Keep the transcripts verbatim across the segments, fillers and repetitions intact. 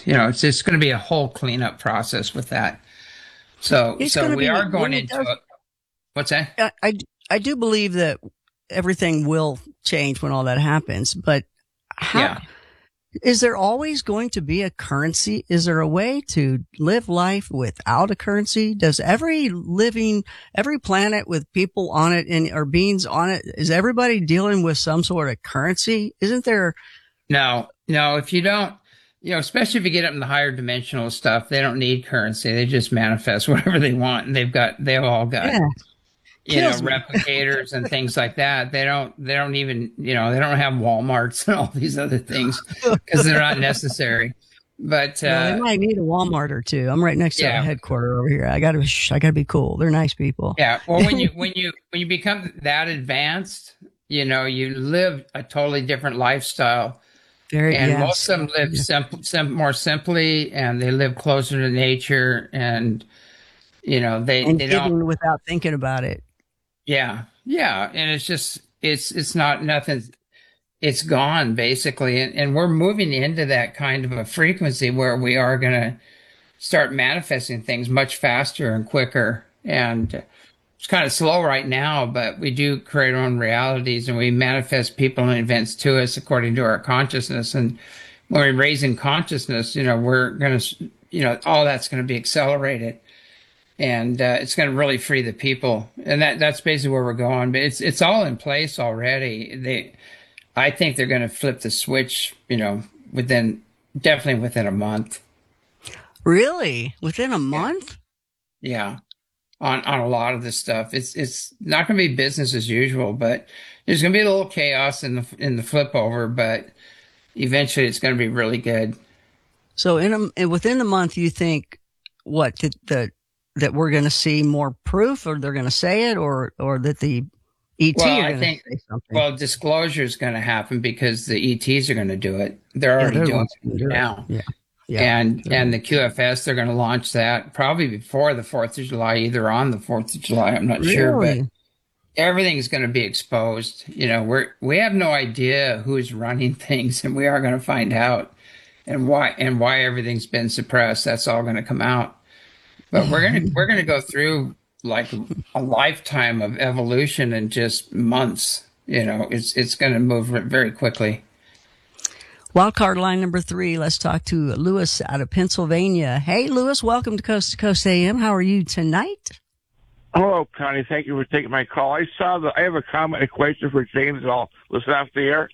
you know, it's just going to be a whole cleanup process with that. So, It's so we be, are going it into does, it. What's that? I, I, I do believe that everything will change when all that happens, but how, Yeah. is there always going to be a currency? Is there a way to live life without a currency? Does every living, every planet with people on it and or beings on it, is everybody dealing with some sort of currency? Isn't there? No, no, if you don't, you know, especially if you get up in the higher dimensional stuff, they don't need currency. They just manifest whatever they want. And they've got, they've all got, Yeah. you know, Kills me. replicators and things like that. They don't, they don't even, you know, they don't have Walmarts and all these other things because they're not necessary. But, uh, Well, they might need a Walmart or two. I'm right next to yeah. a headquarter over here. I gotta, I gotta be cool. They're nice people. Yeah. Well, when you, when you, when you become that advanced, you know, you live a totally different lifestyle. Very, and yes. most of them live Yeah. simple, sim- more simply, and they live closer to nature, and you know they and they giving don't. without thinking about it. Yeah, yeah, and it's just it's it's not nothing. It's gone basically, and, and we're moving into that kind of a frequency where we are going to start manifesting things much faster and quicker. And it's kind of slow right now, but we do create our own realities, and we manifest people and events to us according to our consciousness. And when we're raising consciousness, you know, we're going to, you know, all that's going to be accelerated. And uh, it's going to really free the people, and that that's basically where we're going. But it's it's all in place already. They, I think they're going to flip the switch, you know, within definitely within a month. Really, within a month? Yeah, on on a lot of this stuff, it's it's not going to be business as usual, but there's going to be a little chaos in the in the flip over, but eventually it's going to be really good. So in a, within the month, you think what that the that we're going to see more proof, or they're going to say it, or or that the E T well, are I think, say something? Well, disclosure is going to happen because the E Ts are going to do it. They're already yeah, doing it it now. Yeah. Yeah. And sure. and the Q F S, they're going to launch that probably before the fourth of July, either on the fourth of July. I'm not really? sure, but everything's going to be exposed. You know, we're we have no idea who's running things, and we are going to find out, and why and why everything's been suppressed. That's all going to come out. But we're gonna we're gonna go through like a lifetime of evolution in just months. You know, it's it's going to move very quickly. Wildcard line number three. Let's talk to Lewis out of Pennsylvania. Hey, Lewis, welcome to Coast to Coast A M. How are you tonight? Hello, Connie. Thank you for taking my call. I saw the. I have a comment and question for James, and I'll listen off the air.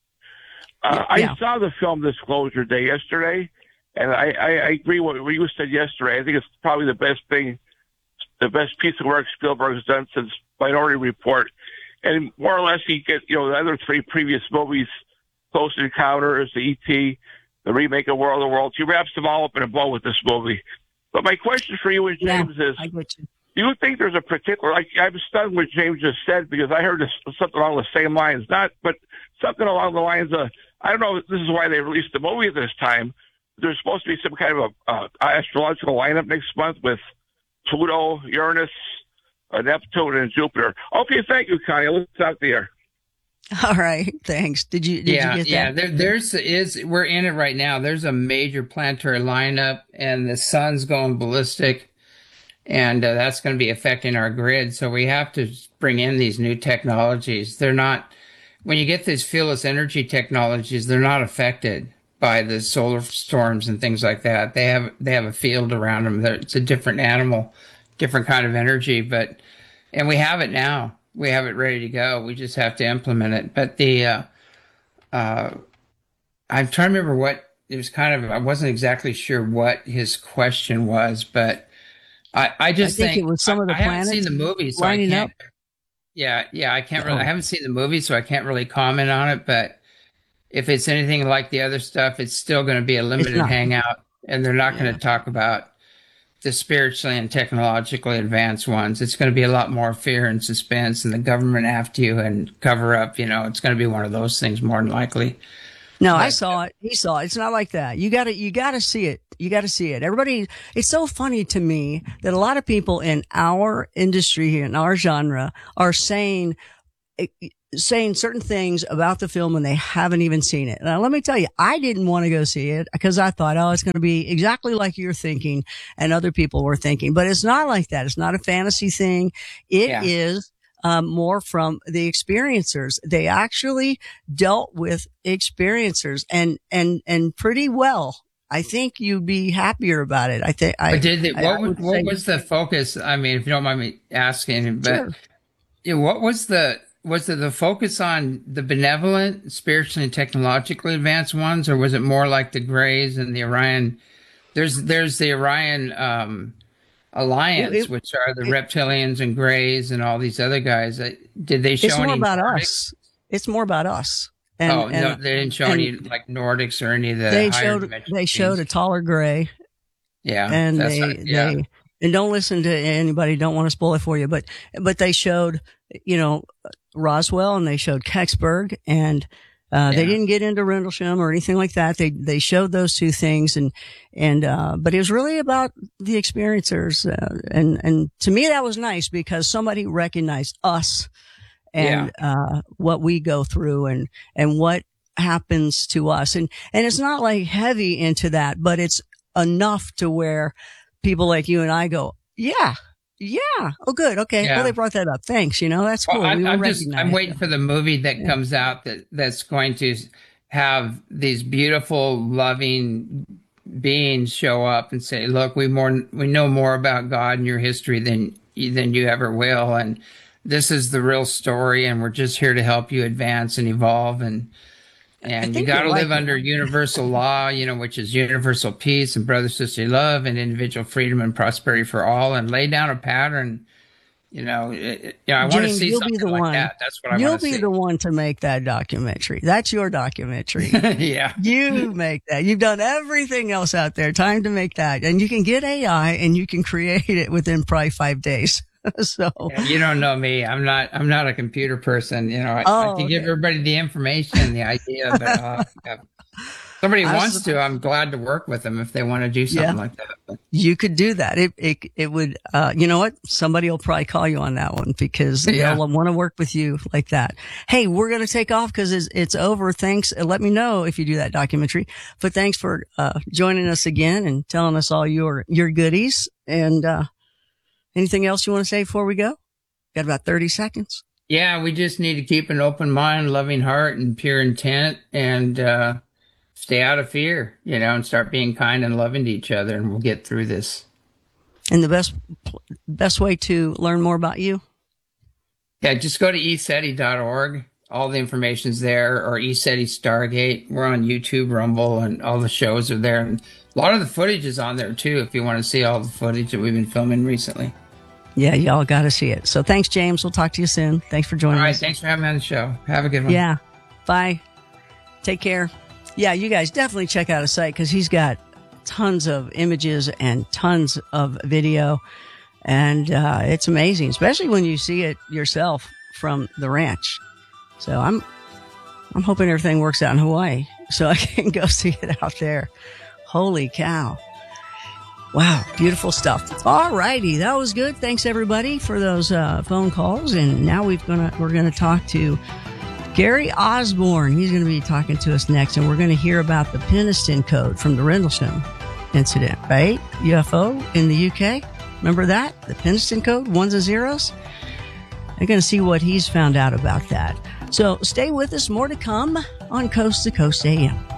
Uh, yeah. I saw the film Disclosure Day yesterday, and I, I, I agree with what you said yesterday. I think it's probably the best thing, the best piece of work Spielberg's done since Minority Report. And more or less, he get you know the other three previous movies, Close Encounters, the E T, the remake of World of Worlds. He wraps them all up in a bow with this movie. But my question for you and James yeah, is, I get you. do you think there's a particular, like, I'm stunned what James just said, because I heard this, something along the same lines, not, but something along the lines of, I don't know if this is why they released the movie at this time. There's supposed to be some kind of a uh, astrological lineup next month with Pluto, Uranus, uh, Neptune, and Jupiter. Okay, thank you, Connie. Let's out there. All right, thanks. Did you? Did yeah, you get yeah. that? There, there's is we're in it right now. There's a major planetary lineup, and the sun's going ballistic, and uh, that's going to be affecting our grid. So we have to bring in these new technologies. They're not when you get these fieldless energy technologies, they're not affected by the solar storms and things like that. They have they have a field around them. They're, it's a different animal, different kind of energy, but and we have it now. We have it ready to go. We just have to implement it. But the, uh, uh, I'm trying to remember what it was kind of, I wasn't exactly sure what his question was, but I, I just I think, think, it was some I, of the I haven't planets seen the movie, so I lining can't, up. yeah, yeah, I can't really, Oh. I haven't seen the movie, so I can't really comment on it, but if it's anything like the other stuff, it's still going to be a limited not. hangout, and they're not Yeah. going to talk about the spiritually and technologically advanced ones. It's going to be a lot more fear and suspense, and the government after you and cover up. You know, it's going to be one of those things more than likely. No, But, I saw it. He saw it. It's not like that. You got to, you got to see it. You got to see it. Everybody, it's so funny to me that a lot of people in our industry here, in our genre, are saying, saying certain things about the film when they haven't even seen it. Now, let me tell you, I didn't want to go see it because I thought, oh, it's going to be exactly like you're thinking and other people were thinking. But it's not like that. It's not a fantasy thing. It Yeah. is um, more from the experiencers. They actually dealt with experiencers and, and, and pretty well. I think you'd be happier about it. I think. I, But did they, I- what, I was, would what say- was the focus? I mean, if you don't mind me asking, but Sure. yeah, what was the was it the focus on the benevolent, spiritually and technologically advanced ones, or was it more like the Greys and the Orion? There's there's the Orion um, Alliance, It- it- which are the it- reptilians and Greys and all these other guys. Uh, Did they show It's more any about Nordics? us. It's more about us. And, oh and no, they didn't show and any like Nordics or any of the they higher showed dimension they showed a beings. taller gray, Yeah, and that's they what- yeah. they and don't listen to anybody. Don't want to spoil it for you, but but they showed you know Roswell and they showed Kecksburg, and uh, they Yeah. didn't get into Rendlesham or anything like that. They they showed those two things, and and uh, but it was really about the experiencers, uh, and and to me that was nice because somebody recognized us and uh, what we go through and and what happens to us, and and it's not like heavy into that, but it's enough to where people like you and I go, yeah, yeah, oh good, okay, Yeah. well they brought that up, thanks, you know, that's cool. Well, I'm, we will I'm just recognize I'm waiting it. for the movie that Yeah. comes out that that's going to have these beautiful, loving beings show up and say, "Look, we more we know more about God and your history than than you ever will, and this is the real story, and we're just here to help you advance and evolve and." And you think got to you'll live like it. under universal law, you know, which is universal peace and brother sister love and individual freedom and prosperity for all, and lay down a pattern. You know, it, it- you know, I want to James, see you'll be something the like one. that. That's what I You'll want to be see. the one to make that documentary. That's your documentary. Yeah. You make that. You've done everything else out there. Time to make that. And you can get A I and you can create it within probably five days. So, You don't know me. I'm not. I'm not a computer person. You know, I, Oh, I can give okay. everybody the information, the idea, but uh, if somebody I was wants to, I'm glad to work with them if they want to do something Yeah. like that. But you could do that. It, it, it would, uh, you know what? Somebody will probably call you on that one because Yeah. they'll want to work with you like that. Hey, we're going to take off because it's, it's over. Thanks. Uh, Let me know if you do that documentary, but thanks for, uh, joining us again and telling us all your, your goodies. And, uh, anything else you want to say before we go? Got about thirty seconds. yeah, we just need to keep an open mind, loving heart, and pure intent, and uh, stay out of fear. You know, and start being kind and loving to each other, and we'll get through this. And the best, best way to learn more about you? Yeah, just go to e seti dot org. All the information's there, or eSETI Stargate. We're on YouTube, Rumble, and all the shows are there. And a lot of the footage is on there too, if you want to see all the footage that we've been filming recently. Yeah, y'all got to see it. So thanks, James. We'll talk to you soon. Thanks for All joining right, us. thanks for having me on the show. Have a good one. Yeah. Bye. Take care. Yeah, you guys definitely check out his site because he's got tons of images and tons of video. And uh, it's amazing, especially when you see it yourself from the ranch. So I'm I'm hoping everything works out in Hawaii so I can go see it out there. Holy cow. Wow, beautiful stuff. All righty, that was good. Thanks everybody for those uh, phone calls. And now we've gonna we're gonna talk to Gary Osborne. He's gonna be talking to us next, and we're gonna hear about the Peniston Code from the Rendlesham incident, right? U F O in the U K. Remember that? The Peniston Code, ones and zeros? They're gonna see what he's found out about that. So stay with us, more to come on Coast to Coast A M.